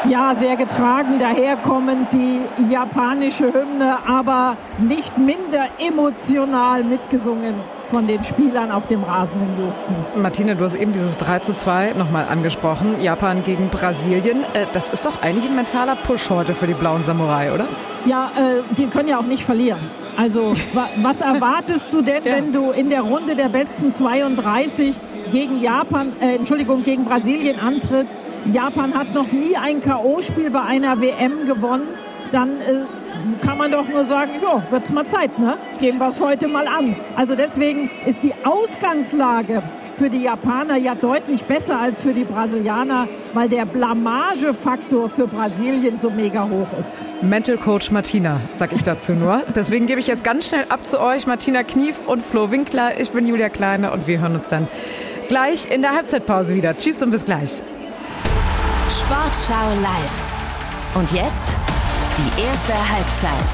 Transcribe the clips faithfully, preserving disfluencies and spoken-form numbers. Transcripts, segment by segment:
Ja, sehr getragen daherkommend die japanische Hymne, aber nicht minder emotional mitgesungen von den Spielern auf dem Rasen in Houston. Martina, du hast eben dieses drei zu zwei nochmal angesprochen. Japan gegen Brasilien. Das ist doch eigentlich ein mentaler Push heute für die blauen Samurai, oder? Ja, äh, die können ja auch nicht verlieren. Also wa- was erwartest du denn, ja. wenn du in der Runde der besten zweiunddreißig gegen Japan, äh, Entschuldigung, gegen Brasilien antrittst? Japan hat noch nie ein K O-Spiel bei einer W M gewonnen. Dann äh, kann man doch nur sagen, ja, wird's mal Zeit, ne? Gehen wir es heute mal an. Also deswegen ist die Ausgangslage für die Japaner ja deutlich besser als für die Brasilianer, weil der Blamagefaktor für Brasilien so mega hoch ist. Mental Coach Martina, sag ich dazu nur. Deswegen gebe ich jetzt ganz schnell ab zu euch, Martina Knief und Flo Winkler. Ich bin Julia Kleine und wir hören uns dann gleich in der Halbzeitpause wieder. Tschüss und bis gleich. Sportschau live. Und jetzt die erste Halbzeit.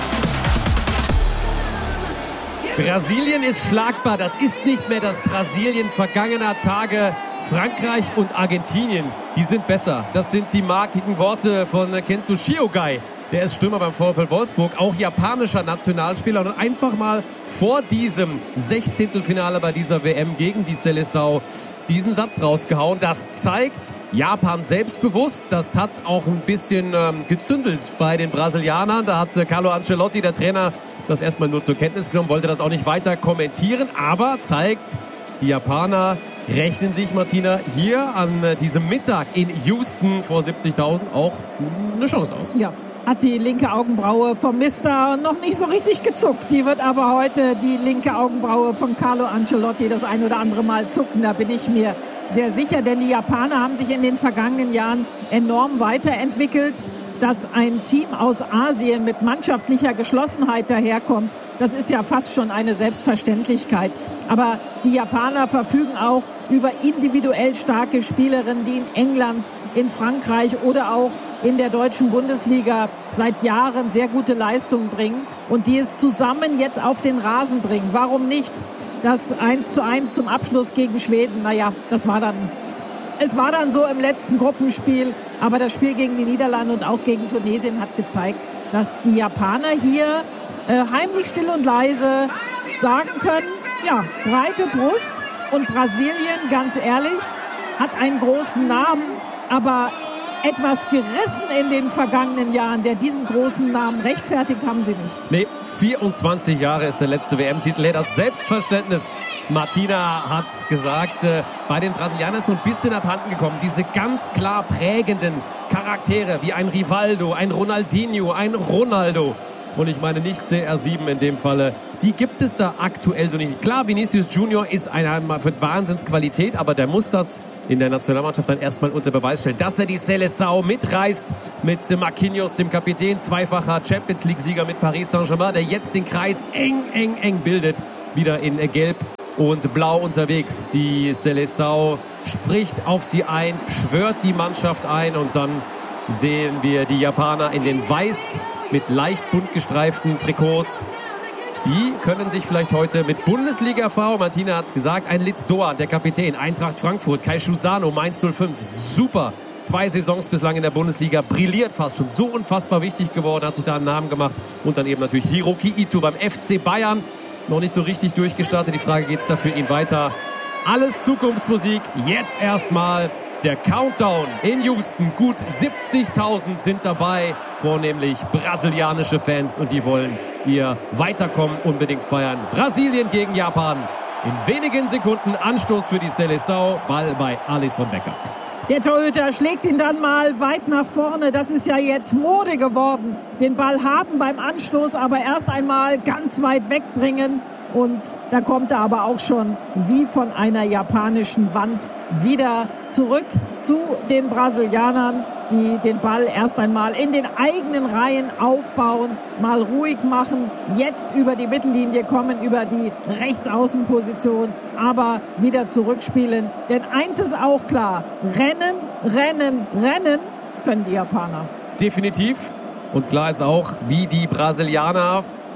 Brasilien ist schlagbar. Das ist nicht mehr das Brasilien vergangener Tage. Frankreich und Argentinien, die sind besser. Das sind die markigen Worte von Kenzo Shiogai. Der ist Stürmer beim VfL Wolfsburg, auch japanischer Nationalspieler und einfach mal vor diesem Sechzehntelfinale bei dieser W M gegen die Seleção diesen Satz rausgehauen. Das zeigt Japan selbstbewusst. Das hat auch ein bisschen ähm, gezündelt bei den Brasilianern. Da hat äh, Carlo Ancelotti, der Trainer, das erstmal nur zur Kenntnis genommen, wollte das auch nicht weiter kommentieren, aber zeigt, die Japaner rechnen sich, Martina, hier an äh, diesem Mittag in Houston vor siebzigtausend auch eine Chance aus. Ja. Hat die linke Augenbraue vom Mister noch nicht so richtig gezuckt. Die wird aber heute die linke Augenbraue von Carlo Ancelotti das ein oder andere Mal zucken. Da bin ich mir sehr sicher, denn die Japaner haben sich in den vergangenen Jahren enorm weiterentwickelt. Dass ein Team aus Asien mit mannschaftlicher Geschlossenheit daherkommt, das ist ja fast schon eine Selbstverständlichkeit. Aber die Japaner verfügen auch über individuell starke Spielerinnen, die in England, in Frankreich oder auch in der deutschen Bundesliga seit Jahren sehr gute Leistungen bringen und die es zusammen jetzt auf den Rasen bringen. Warum nicht? Das eins zu eins zum Abschluss gegen Schweden, naja, das war dann... Es war dann so im letzten Gruppenspiel, aber das Spiel gegen die Niederlande und auch gegen Tunesien hat gezeigt, dass die Japaner hier äh, heimlich still und leise sagen können, ja, breite Brust und Brasilien, ganz ehrlich, hat einen großen Namen, aber etwas gerissen in den vergangenen Jahren, der diesen großen Namen rechtfertigt, haben sie nicht. Nee, vierundzwanzig Jahre ist der letzte W M-Titel her. Das Selbstverständnis, Martina hat's gesagt, äh, bei den Brasilianern ist so ein bisschen abhanden gekommen. Diese ganz klar prägenden Charaktere wie ein Rivaldo, ein Ronaldinho, ein Ronaldo. Und ich meine nicht C R sieben in dem Falle. Die gibt es da aktuell so nicht. Klar, Vinicius Junior ist eine Wahnsinnsqualität, aber der muss das in der Nationalmannschaft dann erstmal unter Beweis stellen. Dass er die Seleção mitreißt mit Marquinhos, dem Kapitän, zweifacher Champions-League-Sieger mit Paris Saint-Germain, der jetzt den Kreis eng, eng, eng bildet. Wieder in Gelb und Blau unterwegs. Die Seleção spricht auf sie ein, schwört die Mannschaft ein und dann sehen wir die Japaner in den weiß mit leicht bunt gestreiften Trikots. Die können sich vielleicht heute mit Bundesliga-Erfahrung, Martina hat es gesagt, ein Litz Doan, der Kapitän, Eintracht Frankfurt, Kai Schusano, Mainz null fünf, super. Zwei Saisons bislang in der Bundesliga, brilliert fast schon, so unfassbar wichtig geworden, hat sich da einen Namen gemacht. Und dann eben natürlich Hiroki Ito beim F C Bayern, noch nicht so richtig durchgestartet. Die Frage, geht's da für ihn weiter? Alles Zukunftsmusik, jetzt erstmal der Countdown in Houston. Gut siebzigtausend sind dabei, vornehmlich brasilianische Fans und die wollen ihr Weiterkommen unbedingt feiern. Brasilien gegen Japan. In wenigen Sekunden Anstoß für die Seleção. Ball bei Alisson Becker. Der Torhüter schlägt ihn dann mal weit nach vorne. Das ist ja jetzt Mode geworden. Den Ball haben beim Anstoß, aber erst einmal ganz weit wegbringen. Und da kommt er aber auch schon wie von einer japanischen Wand wieder zurück zu den Brasilianern, die den Ball erst einmal in den eigenen Reihen aufbauen, mal ruhig machen, jetzt über die Mittellinie kommen, über die Rechtsaußenposition, aber wieder zurückspielen. Denn eins ist auch klar, rennen, rennen, rennen können die Japaner. Definitiv. Und klar ist auch, wie die Brasilianer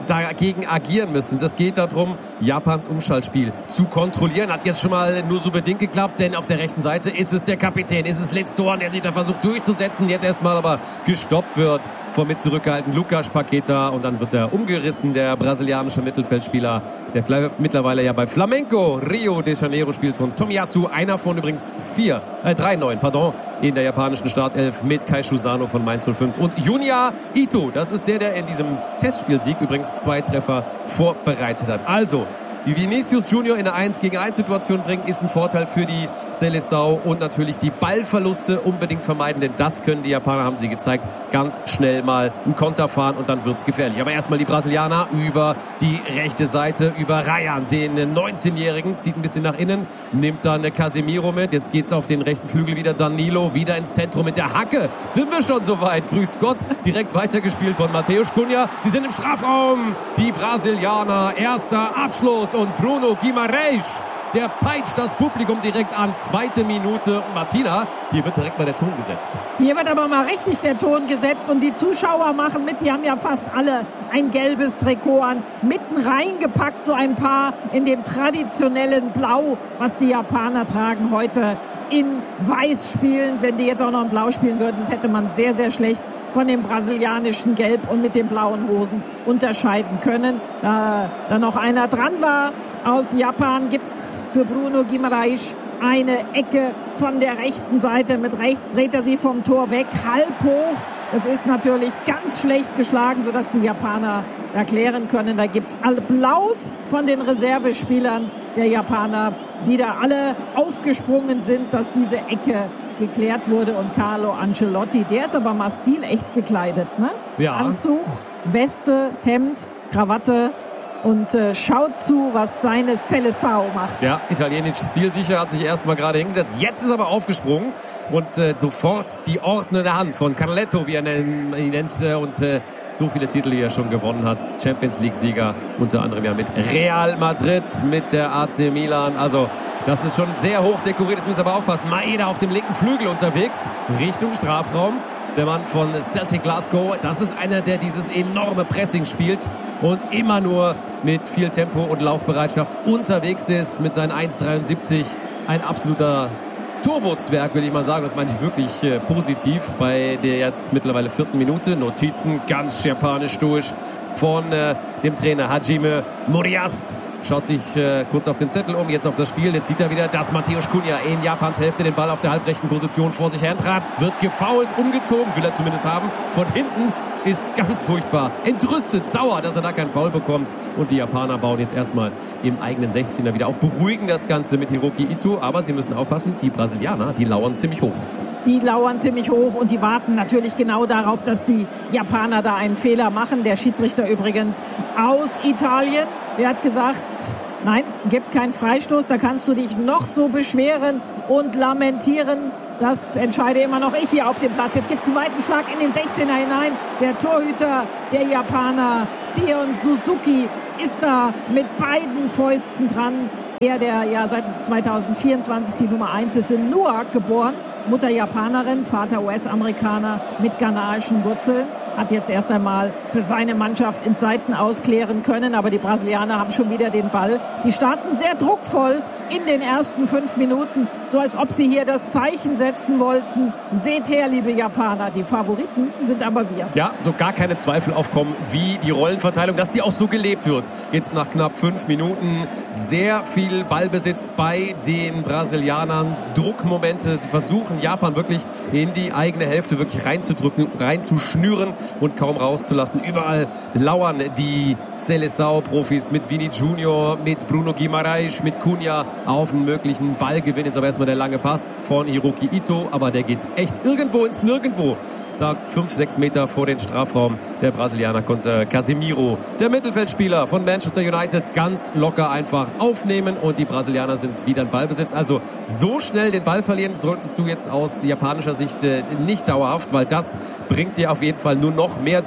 dagegen agieren müssen. Es geht darum, Japans Umschaltspiel zu kontrollieren. Hat jetzt schon mal nur so bedingt geklappt, denn auf der rechten Seite ist es der Kapitän, ist es Litz Doan, der sich da versucht durchzusetzen, jetzt erstmal aber gestoppt wird vom mit zurückgehaltenen Lucas Paqueta und dann wird er umgerissen, der brasilianische Mittelfeldspieler, der bleibt mittlerweile ja bei Flamengo Rio de Janeiro, spielt von Tomiyasu, einer von übrigens vier, äh, drei neuen, pardon, in der japanischen Startelf mit Kaishu Sano von Mainz null fünf und Junya Ito, das ist der, der in diesem Testspielsieg übrigens zwei Treffer vorbereitet hat. Also, wie Vinicius Junior in eine eins gegen eins Situation bringt, ist ein Vorteil für die Seleção und natürlich die Ballverluste unbedingt vermeiden, denn das können die Japaner, haben sie gezeigt, ganz schnell mal einen Konter fahren und dann wird's gefährlich. Aber erstmal die Brasilianer über die rechte Seite, über Ryan, den neunzehnjährigen, zieht ein bisschen nach innen, nimmt dann Casemiro mit, jetzt geht's auf den rechten Flügel wieder, Danilo wieder ins Zentrum mit der Hacke. Sind wir schon soweit? Grüß Gott, direkt weitergespielt von Matheus Cunha. Sie sind im Strafraum, die Brasilianer, erster Abschluss. Und Bruno Guimarães, der peitscht das Publikum direkt an. Zweite Minute. Martina, hier wird direkt mal der Ton gesetzt. Hier wird aber mal richtig der Ton gesetzt und die Zuschauer machen mit. Die haben ja fast alle ein gelbes Trikot an. Mitten reingepackt, so ein paar in dem traditionellen Blau, was die Japaner tragen heute. In Weiß spielen, wenn die jetzt auch noch in Blau spielen würden, das hätte man sehr, sehr schlecht von dem brasilianischen Gelb und mit den blauen Hosen unterscheiden können. Da, da noch einer dran war aus Japan, gibt's für Bruno Guimarães eine Ecke von der rechten Seite. Mit rechts dreht er sie vom Tor weg, halb hoch. Das ist natürlich ganz schlecht geschlagen, sodass die Japaner erklären können. Da gibt's Applaus von den Reservespielern der Japaner, die da alle aufgesprungen sind, dass diese Ecke geklärt wurde. Und Carlo Ancelotti, der ist aber mal stilecht gekleidet, ne? Ja. Anzug, Weste, Hemd, Krawatte. Und äh, schaut zu, was seine Seleção macht. Ja, italienisch stilsicher, hat sich erstmal gerade hingesetzt. Jetzt ist er aber aufgesprungen und äh, sofort die ordnende Hand von Carletto, wie er ihn nennt, äh, und äh, so viele Titel, die er schon gewonnen hat. Champions League-Sieger, unter anderem ja mit Real Madrid, mit der A C Milan. Also das ist schon sehr hoch dekoriert. Jetzt müssen wir aber aufpassen. Maeda auf dem linken Flügel unterwegs, Richtung Strafraum. Der Mann von Celtic Glasgow, das ist einer, der dieses enorme Pressing spielt und immer nur mit viel Tempo und Laufbereitschaft unterwegs ist mit seinen eins Komma dreiundsiebzig. Ein absoluter Turbozwerg, will ich mal sagen. Das meine ich wirklich äh, positiv bei der jetzt mittlerweile vierten Minute. Notizen, ganz japanisch stoisch von äh, dem Trainer Hajime Morias. Schaut sich äh, kurz auf den Zettel um, jetzt auf das Spiel. Jetzt sieht er wieder, dass Matheus Cunha in Japans Hälfte den Ball auf der halbrechten Position vor sich hertreibt. Wird gefoult, umgezogen, will er zumindest haben. Von hinten ist ganz furchtbar entrüstet, sauer, dass er da keinen Foul bekommt. Und die Japaner bauen jetzt erstmal im eigenen sechzehner wieder auf, beruhigen das Ganze mit Hiroki Ito. Aber sie müssen aufpassen, die Brasilianer, die lauern ziemlich hoch. Die lauern ziemlich hoch und die warten natürlich genau darauf, dass die Japaner da einen Fehler machen. Der Schiedsrichter übrigens aus Italien, der hat gesagt, nein, gibt keinen Freistoß, da kannst du dich noch so beschweren und lamentieren. Das entscheide immer noch ich hier auf dem Platz. Jetzt gibt es einen weiten Schlag in den sechzehner hinein. Der Torhüter der Japaner, Sion Suzuki, ist da mit beiden Fäusten dran. Er, der ja seit zweitausendvierundzwanzig die Nummer eins ist, in Newark geboren. Mutter Japanerin, Vater U S-Amerikaner mit ghanaischen Wurzeln. Hat jetzt erst einmal für seine Mannschaft in Seiten ausklären können. Aber die Brasilianer haben schon wieder den Ball. Die starten sehr druckvoll in den ersten fünf Minuten. So als ob sie hier das Zeichen setzen wollten. Seht her, liebe Japaner, die Favoriten sind aber wir. Ja, so gar keine Zweifel aufkommen, wie die Rollenverteilung, dass die auch so gelebt wird. Jetzt nach knapp fünf Minuten sehr viel Ballbesitz bei den Brasilianern. Druckmomente. Sie versuchen Japan wirklich in die eigene Hälfte wirklich reinzudrücken, reinzuschnüren und kaum rauszulassen. Überall lauern die Seleção-Profis mit Vini Junior, mit Bruno Guimarães, mit Cunha auf einen möglichen Ballgewinn. Ist aber erstmal der lange Pass von Hiroki Ito, aber der geht echt irgendwo ins Nirgendwo. Da fünf, sechs Meter vor den Strafraum der Brasilianer konnte Casemiro, der Mittelfeldspieler von Manchester United, ganz locker einfach aufnehmen und die Brasilianer sind wieder in Ballbesitz. Also so schnell den Ball verlieren solltest du jetzt aus japanischer Sicht nicht dauerhaft, weil das bringt dir auf jeden Fall nur noch mehr Druck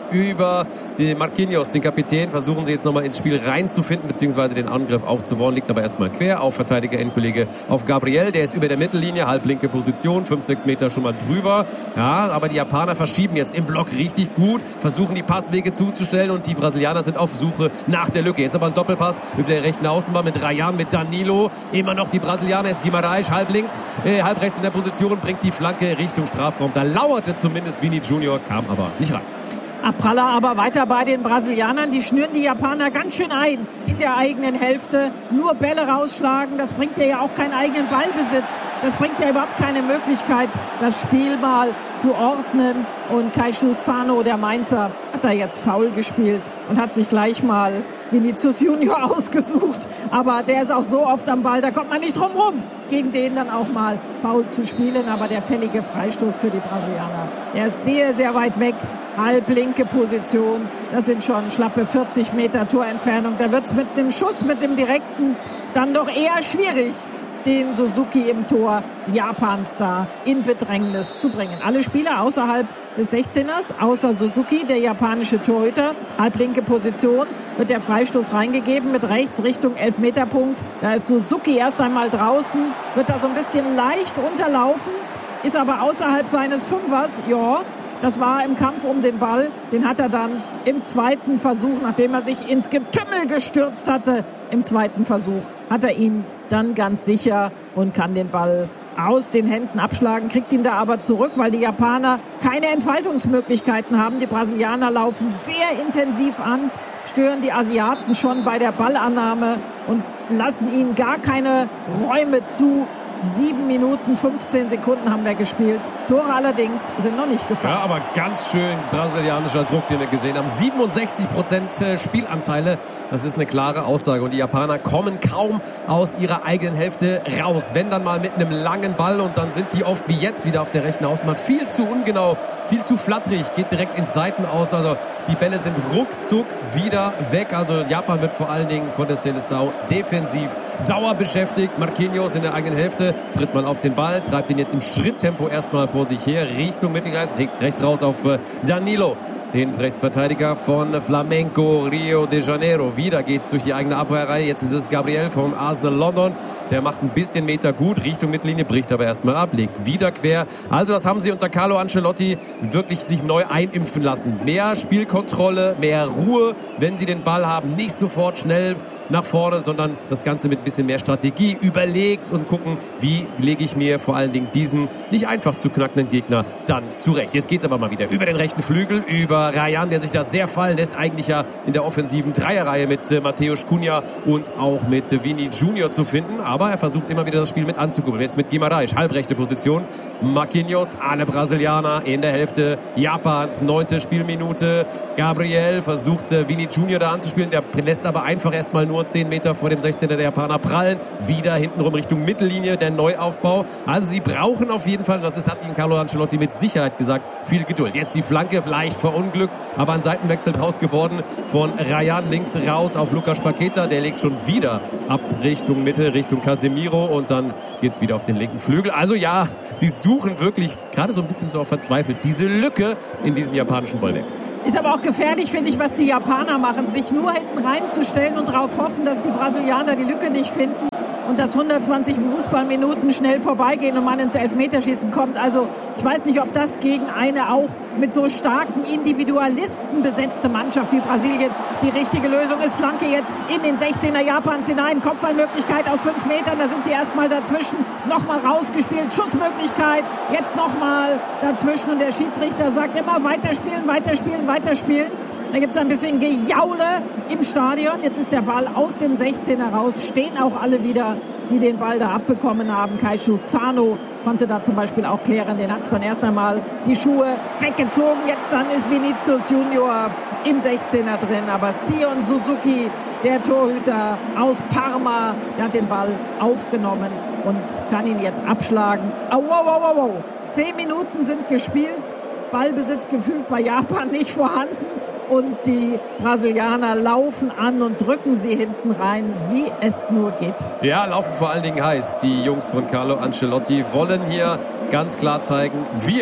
über den Marquinhos, den Kapitän. Versuchen sie jetzt nochmal ins Spiel reinzufinden, beziehungsweise den Angriff aufzubauen. Liegt aber erstmal quer auf Verteidiger Endkollege auf Gabriel. Der ist über der Mittellinie, halblinke Position, fünf, sechs Meter schon mal drüber. Ja, aber die Japaner verschieben jetzt im Block richtig gut, versuchen die Passwege zuzustellen und die Brasilianer sind auf Suche nach der Lücke. Jetzt aber ein Doppelpass über der rechten Außenbahn mit Rayan, mit Danilo. Immer noch die Brasilianer, jetzt Guimarães, halb links, äh, halb rechts in der Position, bringt die Flanke Richtung Strafraum. Da lauerte zumindest Vini Junior, kam aber nicht rein. Abpraller aber weiter bei den Brasilianern. Die schnüren die Japaner ganz schön ein in der eigenen Hälfte. Nur Bälle rausschlagen, das bringt ja auch keinen eigenen Ballbesitz. Das bringt ja überhaupt keine Möglichkeit, das Spiel mal zu ordnen. Und Keishu Sano, der Mainzer, hat da jetzt faul gespielt und hat sich gleich mal Vinicius Junior ausgesucht. Aber der ist auch so oft am Ball, da kommt man nicht drum rum, gegen den dann auch mal faul zu spielen. Aber der fällige Freistoß für die Brasilianer, der ist sehr, sehr weit weg. Halblinke Position, das sind schon schlappe vierzig Meter Torentfernung. Da wird es mit dem Schuss, mit dem direkten, dann doch eher schwierig, den Suzuki im Tor Japans da in Bedrängnis zu bringen. Alle Spieler außerhalb des sechzehners, außer Suzuki, der japanische Torhüter. Halblinke Position, wird der Freistoß reingegeben mit rechts Richtung Elfmeterpunkt. Da ist Suzuki erst einmal draußen, wird da so ein bisschen leicht unterlaufen, ist aber außerhalb seines Fünfers. Ja, das war im Kampf um den Ball. Den hat er dann im zweiten Versuch, nachdem er sich ins Getümmel gestürzt hatte, im zweiten Versuch hat er ihn dann ganz sicher und kann den Ball aus den Händen abschlagen, kriegt ihn da aber zurück, weil die Japaner keine Entfaltungsmöglichkeiten haben. Die Brasilianer laufen sehr intensiv an, stören die Asiaten schon bei der Ballannahme und lassen ihnen gar keine Räume zu. Sieben Minuten, fünfzehn Sekunden haben wir gespielt. Tore allerdings sind noch nicht gefallen. Ja, aber ganz schön brasilianischer Druck, den wir gesehen haben. siebenundsechzig Prozent Spielanteile. Das ist eine klare Aussage. Und die Japaner kommen kaum aus ihrer eigenen Hälfte raus. Wenn dann mal mit einem langen Ball und dann sind die oft wie jetzt wieder auf der rechten Außenbahn viel zu ungenau, viel zu flatterig, geht direkt ins Seiten aus. Also die Bälle sind ruckzuck wieder weg. Also Japan wird vor allen Dingen von der Seleção defensiv dauerbeschäftigt. Marquinhos in der eigenen Hälfte tritt mal auf den Ball, treibt ihn jetzt im Schritttempo erstmal vor sich her, Richtung Mittelkreis, rechts raus auf Danilo, den Rechtsverteidiger von Flamengo Rio de Janeiro. Wieder geht's durch die eigene Abwehrreihe. Jetzt ist es Gabriel vom Arsenal London. Der macht ein bisschen Meter gut, Richtung Mittellinie, bricht aber erstmal ab, legt wieder quer. Also das haben sie unter Carlo Ancelotti wirklich sich neu einimpfen lassen. Mehr Spielkontrolle, mehr Ruhe, wenn sie den Ball haben. Nicht sofort schnell nach vorne, sondern das Ganze mit ein bisschen mehr Strategie überlegt und gucken, wie lege ich mir vor allen Dingen diesen nicht einfach zu knackenden Gegner dann zurecht. Jetzt geht's aber mal wieder über den rechten Flügel, über Rayan, der sich da sehr fallen lässt, eigentlich ja in der offensiven Dreierreihe mit äh, Matheus Cunha und auch mit äh, Vini Junior zu finden, aber er versucht immer wieder das Spiel mit anzukurbeln. Jetzt mit Guimarães, halbrechte Position, Marquinhos, alle Brasilianer in der Hälfte Japans, neunte Spielminute, Gabriel versucht äh, Vini Junior da anzuspielen, der lässt aber einfach erstmal nur zehn Meter vor dem sechzehner der Japaner prallen, wieder hintenrum Richtung Mittellinie, der Neuaufbau. Also sie brauchen auf jeden Fall, das ist, hat ihnen Carlo Ancelotti mit Sicherheit gesagt, viel Geduld. Jetzt die Flanke, leicht verunglückt, aber ein Seitenwechsel draus geworden von Rayan links raus auf Lucas Paqueta, der legt schon wieder ab Richtung Mitte, Richtung Casemiro und dann geht's wieder auf den linken Flügel. Also ja, sie suchen wirklich gerade so ein bisschen so verzweifelt diese Lücke in diesem japanischen Bollwerk. Ist aber auch gefährlich, finde ich, was die Japaner machen, sich nur hinten reinzustellen und darauf hoffen, dass die Brasilianer die Lücke nicht finden und dass hundertzwanzig Fußballminuten schnell vorbeigehen und man ins Elfmeterschießen kommt. Also ich weiß nicht, ob das gegen eine auch mit so starken Individualisten besetzte Mannschaft wie Brasilien die richtige Lösung ist. Flanke jetzt in den sechzehner Japans hinein, Kopfballmöglichkeit aus fünf Metern, da sind sie erstmal dazwischen, nochmal rausgespielt, Schussmöglichkeit, jetzt nochmal dazwischen und der Schiedsrichter sagt immer weiterspielen, weiterspielen, weiterspielen. Da gibt es ein bisschen Gejaule im Stadion. Jetzt ist der Ball aus dem sechzehner raus. Stehen auch alle wieder, die den Ball da abbekommen haben. Keishu Sano konnte da zum Beispiel auch klären. Den hat es dann erst einmal die Schuhe weggezogen. Jetzt dann ist Vinicius Junior im sechzehner drin. Aber Sion Suzuki, der Torhüter aus Parma, der hat den Ball aufgenommen und kann ihn jetzt abschlagen. Au, au, au, au, au. Zehn Minuten sind gespielt. Ballbesitz gefühlt bei Japan nicht vorhanden. Und die Brasilianer laufen an und drücken sie hinten rein, wie es nur geht. Ja, laufen vor allen Dingen heiß. Die Jungs von Carlo Ancelotti wollen hier ganz klar zeigen, wir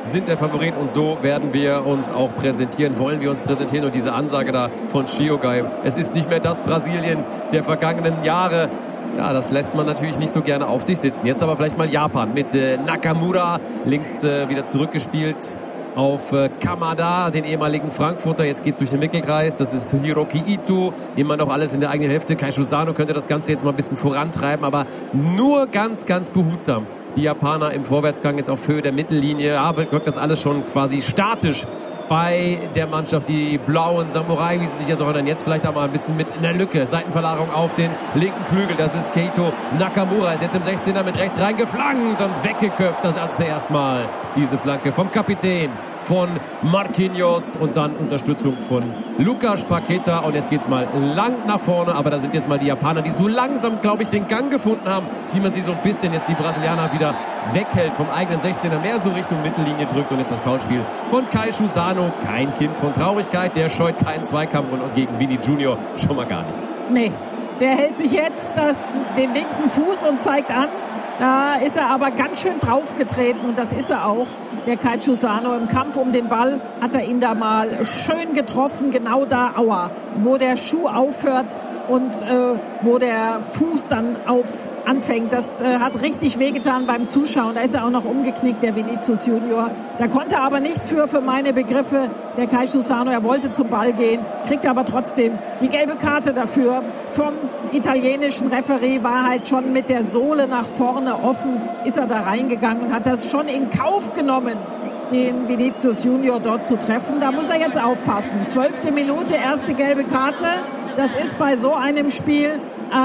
sind der Favorit und so werden wir uns auch präsentieren, wollen wir uns präsentieren. Und diese Ansage da von Shiogai, es ist nicht mehr das Brasilien der vergangenen Jahre. Ja, das lässt man natürlich nicht so gerne auf sich sitzen. Jetzt aber vielleicht mal Japan mit äh, Nakamura, links äh, wieder zurückgespielt auf äh, Kamada, den ehemaligen Frankfurter. Jetzt geht's durch den Mittelkreis. Das ist Hiroki Ito. Immer noch alles in der eigenen Hälfte. Kaishu Sano könnte das Ganze jetzt mal ein bisschen vorantreiben, aber nur ganz, ganz behutsam. Die Japaner im Vorwärtsgang jetzt auf Höhe der Mittellinie. Ja, wirkt das alles schon quasi statisch bei der Mannschaft. Die blauen Samurai, wie sie sich jetzt auch erinnern. Jetzt vielleicht auch mal ein bisschen mit in der Lücke. Seitenverlagerung auf den linken Flügel. Das ist Keito Nakamura. Ist jetzt im sechzehner mit rechts reingeflankt und weggeköpft. Das hat zuerst mal diese Flanke vom Kapitän von Marquinhos und dann Unterstützung von Lucas Paqueta. Und jetzt geht's mal lang nach vorne. Aber da sind jetzt mal die Japaner, die so langsam, glaube ich, den Gang gefunden haben, wie man sie so ein bisschen jetzt die Brasilianer wieder weghält vom eigenen sechzehner, mehr so Richtung Mittellinie drückt. Und jetzt das Foulspiel von Kaishu Sano. Kein Kind von Traurigkeit. Der scheut keinen Zweikampf und gegen Vini Junior schon mal gar nicht. Nee, der hält sich jetzt das, den linken Fuß und zeigt an. Da ist er aber ganz schön draufgetreten und das ist er auch. Der Kaishu Sano im Kampf um den Ball hat er ihn da mal schön getroffen, genau da, aua, wo der Schuh aufhört und äh, wo der Fuß dann auf anfängt. Das äh, hat richtig wehgetan beim Zuschauen. Da ist er auch noch umgeknickt, der Vinicius Junior. Da konnte aber nichts für, für meine Begriffe, der Kaishu Sano. Er wollte zum Ball gehen, kriegt aber trotzdem die gelbe Karte dafür. Vom italienischen Referee war halt schon mit der Sohle nach vorne offen, ist er da reingegangen und hat das schon in Kauf genommen, den Vinicius Junior dort zu treffen. Da muss er jetzt aufpassen. Zwölfte Minute, erste gelbe Karte. Das ist bei so einem Spiel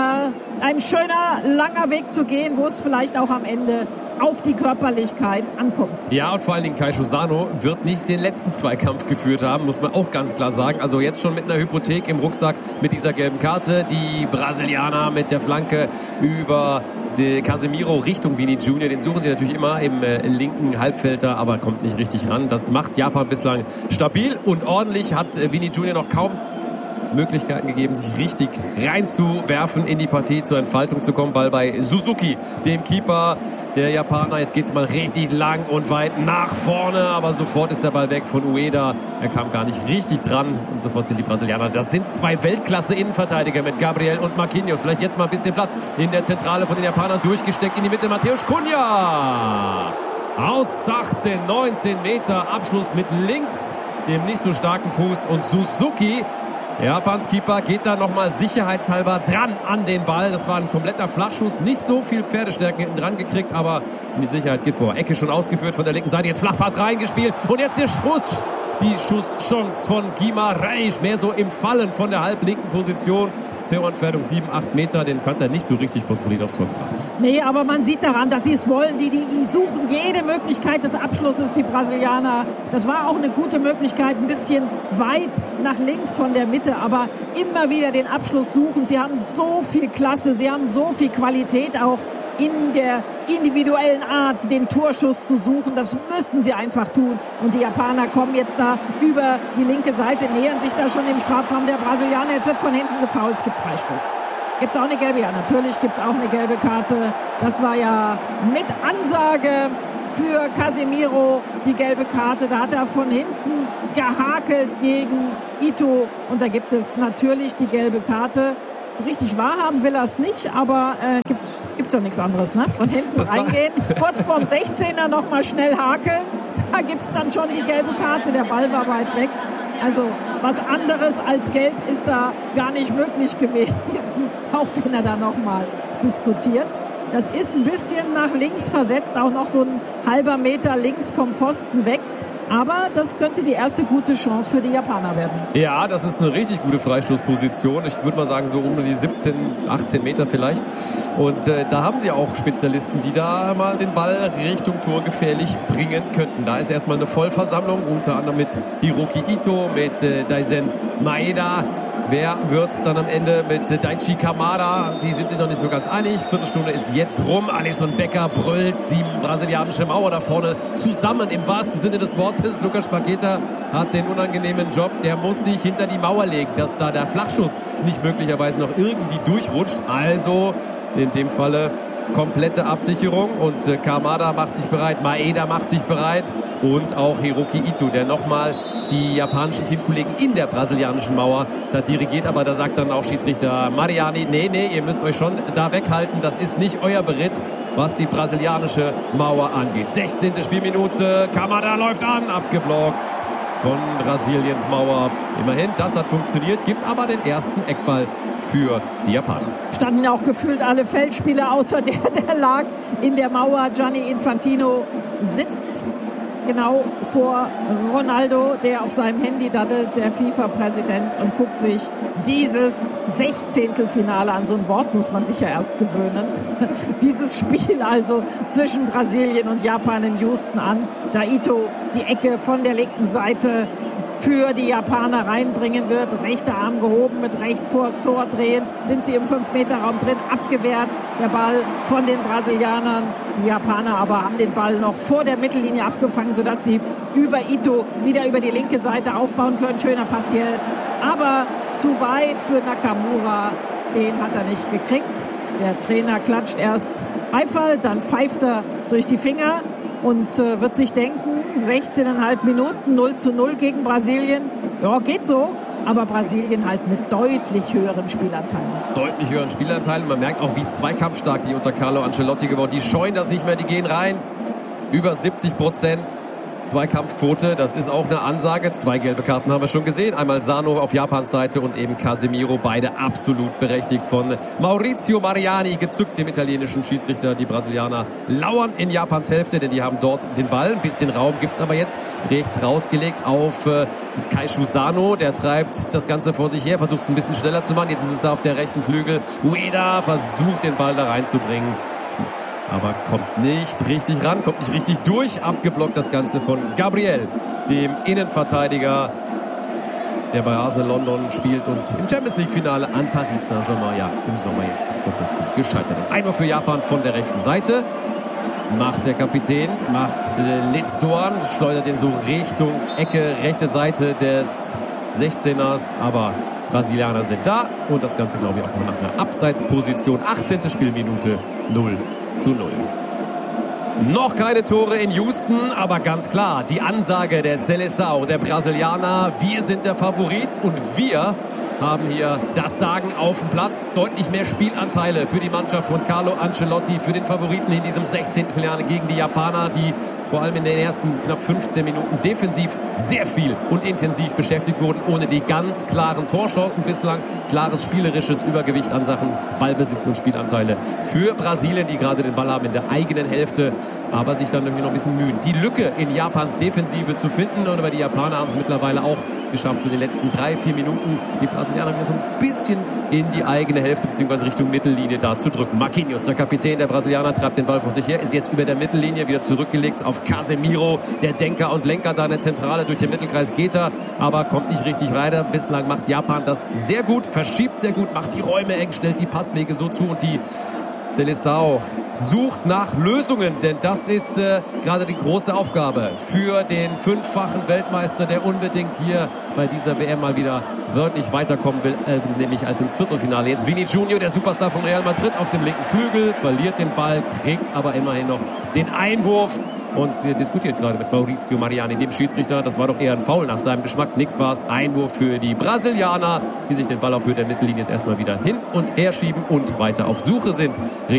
äh, ein schöner, langer Weg zu gehen, wo es vielleicht auch am Ende auf die Körperlichkeit ankommt. Ja, und vor allen Dingen Kaishu Sano wird nicht den letzten Zweikampf geführt haben, muss man auch ganz klar sagen. Also jetzt schon mit einer Hypothek im Rucksack mit dieser gelben Karte. Die Brasilianer mit der Flanke über die Casemiro Richtung Vini Junior. Den suchen sie natürlich immer im äh, linken Halbfelder, aber kommt nicht richtig ran. Das macht Japan bislang stabil und ordentlich. Hat äh, Vini Junior noch kaum Möglichkeiten gegeben, sich richtig reinzuwerfen in die Partie, zur Entfaltung zu kommen. Ball bei Suzuki, dem Keeper der Japaner. Jetzt geht's mal richtig lang und weit nach vorne, aber sofort ist der Ball weg von Ueda. Er kam gar nicht richtig dran und sofort sind die Brasilianer. Das sind zwei Weltklasse-Innenverteidiger mit Gabriel und Marquinhos. Vielleicht jetzt mal ein bisschen Platz in der Zentrale von den Japanern, durchgesteckt in die Mitte. Matthäus Cunha aus achtzehn, neunzehn Meter, Abschluss mit links, dem nicht so starken Fuß, und Suzuki, Japans Keeper, geht da nochmal sicherheitshalber dran an den Ball. Das war ein kompletter Flachschuss. Nicht so viel Pferdestärken hinten dran gekriegt, aber die Sicherheit geht vor. Ecke schon ausgeführt von der linken Seite. Jetzt Flachpass reingespielt. Und jetzt der Schuss. Die Schusschance von Guimarães. Mehr so im Fallen von der halblinken Position. Torentfernung sieben, acht Meter. Den konnte er nicht so richtig kontrolliert aufs Tor gebracht. Nee, aber man sieht daran, dass sie es wollen. Die, die suchen jede Möglichkeit des Abschlusses, die Brasilianer. Das war auch eine gute Möglichkeit. Ein bisschen weit nach links von der Mitte. Aber immer wieder den Abschluss suchen. Sie haben so viel Klasse. Sie haben so viel Qualität auch in der individuellen Art, den Torschuss zu suchen. Das müssen sie einfach tun. Und die Japaner kommen jetzt da über die linke Seite, nähern sich da schon im Strafraum der Brasilianer. Jetzt wird von hinten gefoult. Es gibt Freistoß. Gibt es auch eine gelbe? Ja, natürlich gibt es auch eine gelbe Karte. Das war ja mit Ansage für Casemiro die gelbe Karte. Da hat er von hinten gehakelt gegen Ito. Und da gibt es natürlich die gelbe Karte. So richtig wahrhaben will er es nicht, aber äh, gibt gibt's ja nichts anderes, ne? Von hinten das reingehen, kurz vorm sechzehner nochmal schnell hakeln, da gibt's dann schon die gelbe Karte, der Ball war weit weg. Also was anderes als gelb ist da gar nicht möglich gewesen, auch wenn er da nochmal diskutiert. Das ist ein bisschen nach links versetzt, auch noch so ein halber Meter links vom Pfosten weg. Aber das könnte die erste gute Chance für die Japaner werden. Ja, das ist eine richtig gute Freistoßposition. Ich würde mal sagen, so um die siebzehn, achtzehn Meter vielleicht. Und äh, da haben sie auch Spezialisten, die da mal den Ball Richtung Tor gefährlich bringen könnten. Da ist erstmal eine Vollversammlung, unter anderem mit Hiroki Ito, mit äh, Daisen Maeda. Wer wird's dann am Ende mit Daichi Kamada? Die sind sich noch nicht so ganz einig. Viertelstunde ist jetzt rum. Alisson Becker brüllt die brasilianische Mauer da vorne zusammen im wahrsten Sinne des Wortes. Lucas Paqueta hat den unangenehmen Job. Der muss sich hinter die Mauer legen, dass da der Flachschuss nicht möglicherweise noch irgendwie durchrutscht. Also in dem Falle komplette Absicherung und äh, Kamada macht sich bereit, Maeda macht sich bereit und auch Hiroki Ito, der nochmal die japanischen Teamkollegen in der brasilianischen Mauer da dirigiert, aber da sagt dann auch Schiedsrichter Mariani, nee, nee, ihr müsst euch schon da weghalten, das ist nicht euer Beritt, was die brasilianische Mauer angeht. sechzehnte Spielminute, Kamada läuft an, abgeblockt von Brasiliens Mauer. Immerhin, das hat funktioniert, gibt aber den ersten Eckball für die Japaner. Standen auch gefühlt alle Feldspieler, außer der, der lag in der Mauer. Gianni Infantino sitzt genau vor Ronaldo, der auf seinem Handy daddelt, der FIFA-Präsident, und guckt sich dieses Sechzehntelfinale an. So ein Wort muss man sich ja erst gewöhnen. Dieses Spiel also zwischen Brasilien und Japan in Houston an. Da Ito die Ecke von der linken Seite für die Japaner reinbringen wird. Rechter Arm gehoben, mit rechts vors Tor drehen. Sind sie im fünf Meter Raum drin, abgewehrt. Der Ball von den Brasilianern. Die Japaner aber haben den Ball noch vor der Mittellinie abgefangen, sodass sie über Ito wieder über die linke Seite aufbauen können. Schöner Pass jetzt, aber zu weit für Nakamura. Den hat er nicht gekriegt. Der Trainer klatscht erst Beifall, dann pfeift er durch die Finger und äh, wird sich denken, sechzehneinhalb Minuten, null zu null gegen Brasilien. Ja, geht so. Aber Brasilien halt mit deutlich höheren Spielanteilen. Deutlich höheren Spielanteilen. Man merkt auch, wie zweikampfstark die unter Carlo Ancelotti geworden. Die scheuen das nicht mehr, die gehen rein. Über siebzig Prozent Zweikampfquote, das ist auch eine Ansage. Zwei gelbe Karten haben wir schon gesehen. Einmal Sano auf Japans Seite und eben Casemiro. Beide absolut berechtigt von Maurizio Mariani, gezückt, dem italienischen Schiedsrichter. Die Brasilianer lauern in Japans Hälfte, denn die haben dort den Ball. Ein bisschen Raum gibt's aber jetzt. Rechts rausgelegt auf äh, Keishu Sano. Der treibt das Ganze vor sich her, versucht es ein bisschen schneller zu machen. Jetzt ist es da auf der rechten Flügel. Ueda versucht, den Ball da reinzubringen. Aber kommt nicht richtig ran, kommt nicht richtig durch. Abgeblockt das Ganze von Gabriel, dem Innenverteidiger, der bei Arsenal London spielt und im Champions League Finale an Paris Saint-Germain, ja, im Sommer jetzt vor kurzem gescheitert ist. Einmal für Japan von der rechten Seite. Macht der Kapitän, macht äh, Litz Dorn, schleudert ihn so Richtung Ecke, rechte Seite des sechzehners, aber Brasilianer sind da und das Ganze, glaube ich, auch noch nach einer Abseitsposition. achtzehnte Spielminute, null zu null. Noch keine Tore in Houston, aber ganz klar, die Ansage der Seleção, der Brasilianer, wir sind der Favorit und wir haben hier das Sagen auf dem Platz. Deutlich mehr Spielanteile für die Mannschaft von Carlo Ancelotti, für den Favoriten in diesem sechzehnten Finale gegen die Japaner, die vor allem in den ersten knapp fünfzehn Minuten defensiv sehr viel und intensiv beschäftigt wurden, ohne die ganz klaren Torchancen bislang. Klares spielerisches Übergewicht an Sachen Ballbesitz und Spielanteile für Brasilien, die gerade den Ball haben in der eigenen Hälfte, aber sich dann irgendwie noch ein bisschen mühen, die Lücke in Japans Defensive zu finden. Und aber die Japaner haben es mittlerweile auch geschafft, so in den letzten drei, vier Minuten die Brasilianer wieder so ein bisschen in die eigene Hälfte bzw. Richtung Mittellinie da zu drücken. Marquinhos, der Kapitän der Brasilianer, treibt den Ball vor sich her, ist jetzt über der Mittellinie wieder zurückgelegt auf Casemiro, der Denker und Lenker da in der Zentrale. Durch den Mittelkreis geht er, aber kommt nicht richtig weiter. Bislang macht Japan das sehr gut, verschiebt sehr gut, macht die Räume eng, stellt die Passwege so zu und die Seleção sucht nach Lösungen, denn das ist äh, gerade die große Aufgabe für den fünffachen Weltmeister, der unbedingt hier bei dieser W M mal wieder wörtlich weiterkommen will, äh, nämlich als ins Viertelfinale. Jetzt Vini Junior, der Superstar von Real Madrid, auf dem linken Flügel, verliert den Ball, kriegt aber immerhin noch den Einwurf und äh, diskutiert gerade mit Maurizio Mariani, dem Schiedsrichter. Das war doch eher ein Foul nach seinem Geschmack. Nix war's. Einwurf für die Brasilianer, die sich den Ball auf Höhe der Mittellinie jetzt erstmal wieder hin und her schieben und weiter auf Suche sind